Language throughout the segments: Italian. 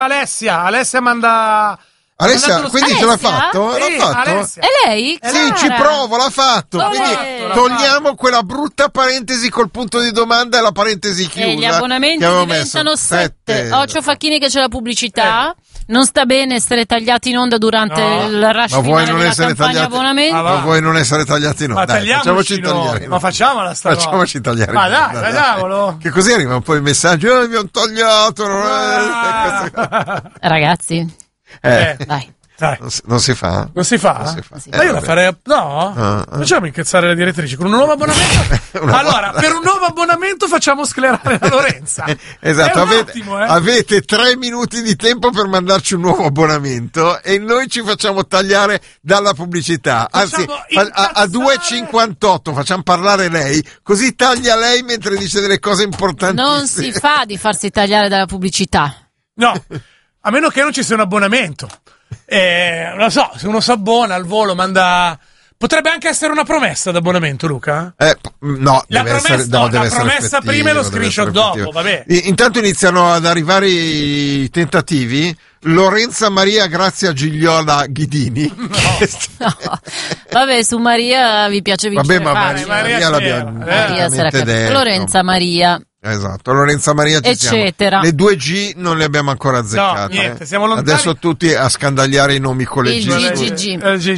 Alessia manda... Alessia, quindi ce l'ha fatto? Sì, l'ha fatto? Alessia. È lei? Sì, ci provo, l'ha fatto. Oh, Quindi l'ha togliamo quella brutta parentesi col punto di domanda e la parentesi chiusa. E gli abbonamenti diventano 7. Occhio Facchini che c'è la pubblicità. Non sta bene essere tagliati in onda durante il rush finale della campagna abbonamenti. Ma vuoi non essere tagliati in onda? Ma dai, facciamoci noi. tagliare. Ma facciamola sta roba. Facciamoci tagliare. Ma dai, tagliamolo. Che così arriva un po' il messaggio, mi hanno tagliato. Ragazzi. Dai. Non si fa? Non si fa? Ma io la farei. No? Facciamo incazzare la direttrice con un nuovo abbonamento. Allora, per un nuovo abbonamento facciamo sclerare la Lorenza. Esatto, attimo, avete 3 minuti di tempo per mandarci un nuovo abbonamento e noi ci facciamo tagliare dalla pubblicità. Anzi, a 2,58 facciamo parlare lei, così taglia lei mentre dice delle cose importantissime. Non si fa di farsi tagliare dalla pubblicità. No, a meno che non ci sia un abbonamento. Non lo so, se uno si abbona al volo manda... Potrebbe anche essere una promessa d'abbonamento, Luca? No, deve essere promessa prima e lo screenshot dopo, vabbè. Intanto iniziano ad arrivare i tentativi. Lorenza Maria Grazia Gigliola Ghidini. No. Vabbè, su Maria vi piace vincere. Vabbè, ma Maria l'abbiamo detto. Lorenza Maria. Esatto, Lorenza Maria ci eccetera. Le 2G non le abbiamo ancora azzeccate. No, niente, siamo lontani. Adesso tutti a scandagliare i nomi con le Il G.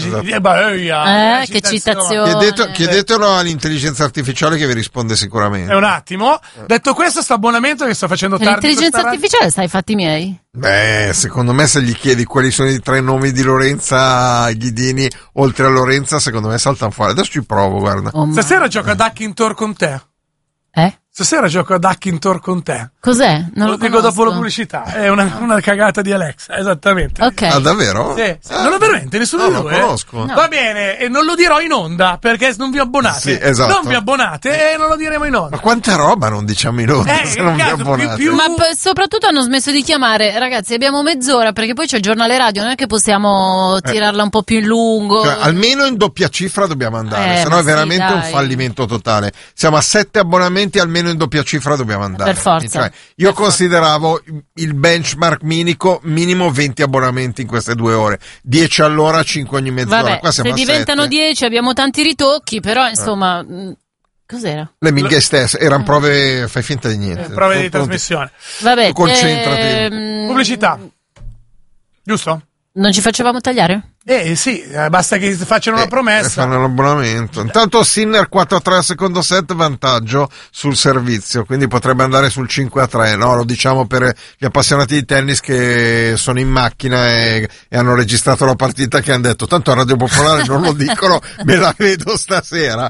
GGG. Che citazione. Chiedetelo all'intelligenza artificiale che vi risponde sicuramente. È un attimo. Detto questo, sto abbonamento che sto facendo tardi. L'intelligenza artificiale sta ai fatti miei? Beh, secondo me se gli chiedi quali sono i 3 nomi di Lorenza Ghidini oltre a Lorenza, secondo me saltano fuori. Adesso ci provo, guarda. Stasera gioco a Duck in Tour con te. Stasera gioco a Duck in Tour con te. Cos'è? Non lo dico dopo la pubblicità. È una cagata di Alexa, esattamente. Ok. Ah, davvero? Sì. Non è veramente nessuno di due. Non lo conosco. No. Va bene, e non lo dirò in onda perché non vi abbonate. Sì, esatto. Non vi abbonate e non lo diremo in onda. Ma quanta roba non diciamo in onda se non vi abbonate? Ma soprattutto hanno smesso di chiamare. Ragazzi, abbiamo mezz'ora perché poi c'è il giornale radio, non è che possiamo tirarla un po' più in lungo. Cioè, almeno in doppia cifra dobbiamo andare, sennò è veramente un fallimento totale. Siamo a 7 abbonamenti, almeno in doppia cifra dobbiamo andare. Per forza. Cioè, io consideravo il benchmark minimo 20 abbonamenti in queste 2 ore. 10 all'ora, 5 ogni mezz'ora. Vabbè, qua siamo se diventano 10 abbiamo tanti ritocchi, però insomma... Cos'era? Le minghie stesse erano prove, fai finta di niente. Prove di trasmissione. Vabbè, concentrati. Pubblicità. Giusto? Non ci facevamo tagliare? Sì, basta che facciano una promessa. Fanno l'abbonamento. Intanto Sinner 4-3 al secondo set, vantaggio sul servizio, quindi potrebbe andare sul 5-3, no? Lo diciamo per gli appassionati di tennis che sono in macchina e hanno registrato la partita, che hanno detto tanto a Radio Popolare non lo dicono, me la vedo stasera.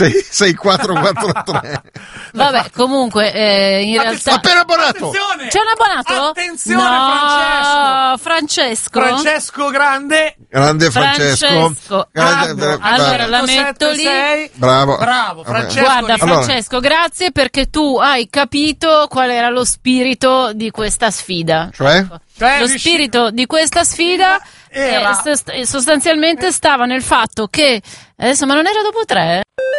6-4-4-3. Vabbè, comunque in realtà appena abbonato. Attenzione! C'è un abbonato? Attenzione, no, Francesco Grande. Grande Francesco. Allora la metto lì. Bravo Francesco. Guarda Francesco, grazie perché tu hai capito qual era lo spirito di questa sfida. Cioè lo spirito di questa sfida era sostanzialmente stava nel fatto che adesso, ma non era dopo 3?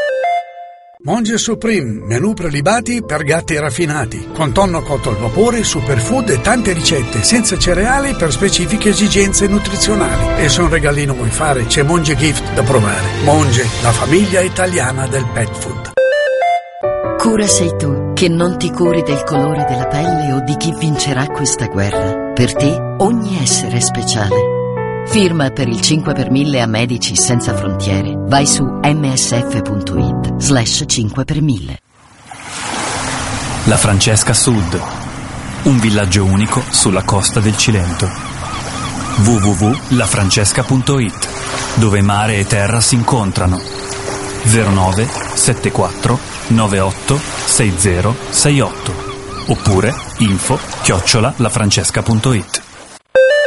Monge Supreme, menù prelibati per gatti raffinati, con tonno cotto al vapore, superfood e tante ricette, senza cereali per specifiche esigenze nutrizionali. E se un regalino vuoi fare, c'è Monge Gift da provare. Monge, la famiglia italiana del pet food. Cura sei tu, che non ti curi del colore della pelle o di chi vincerà questa guerra. Per te, ogni essere è speciale. Firma per il 5 per 1000 a Medici Senza Frontiere. Vai su msf.it/5 per 1000. La Francesca Sud, un villaggio unico sulla costa del Cilento. www.lafrancesca.it, dove mare e terra si incontrano. 09 74 98 60 68 oppure info@lafrancesca.it.